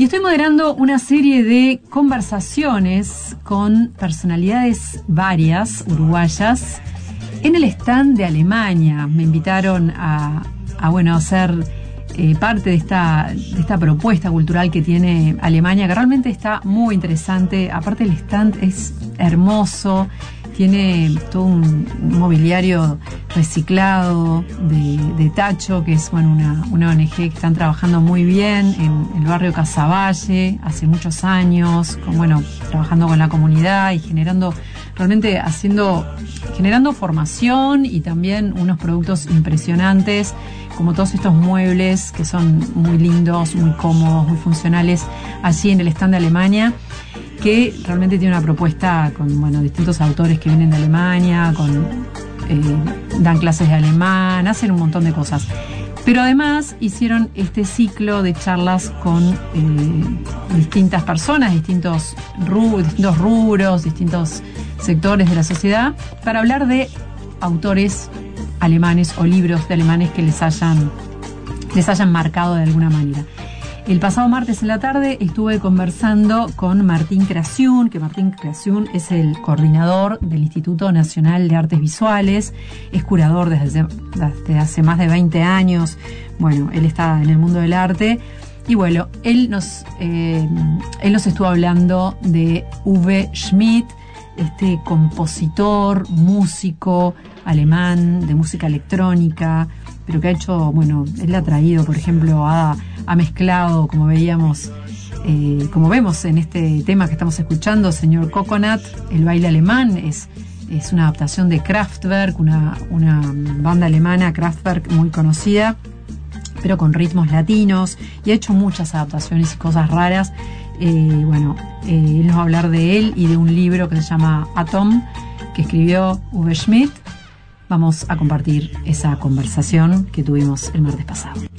Y estoy moderando una serie de conversaciones con personalidades varias, uruguayas, en el stand de Alemania. Me invitaron a ser parte de esta propuesta cultural que tiene Alemania, que realmente está muy interesante. Aparte, el stand es hermoso, tiene todo un mobiliario reciclado de Tacho, que es una ONG que están trabajando muy bien en el barrio Casavalle hace muchos años, trabajando con la comunidad y generando formación y también unos productos impresionantes, como todos estos muebles que son muy lindos, muy cómodos, muy funcionales, allí en el stand de Alemania, que realmente tiene una propuesta con distintos autores que vienen de Alemania, dan clases de alemán, hacen un montón de cosas. Pero además hicieron este ciclo de charlas con distintas personas, distintos rubros, distintos sectores de la sociedad, para hablar de autores alemanes o libros de alemanes que les hayan marcado de alguna manera. El pasado martes en la tarde estuve conversando con Martín Krasiun, que Martín Krasiun es el coordinador del Instituto Nacional de Artes Visuales, es curador desde hace más de 20 años. Él está en el mundo del arte y él nos estuvo hablando de Uwe Schmidt, este compositor, músico alemán de música electrónica, pero que ha hecho, él ha traído, por ejemplo, ha mezclado, como vemos en este tema que estamos escuchando, Señor Coconut, el baile alemán, es una adaptación de Kraftwerk, una banda alemana, Kraftwerk, muy conocida, pero con ritmos latinos, y ha hecho muchas adaptaciones y cosas raras. Él nos va a hablar de él y de un libro que se llama Atom, que escribió Uwe Schmidt. Vamos a compartir esa conversación que tuvimos el martes pasado.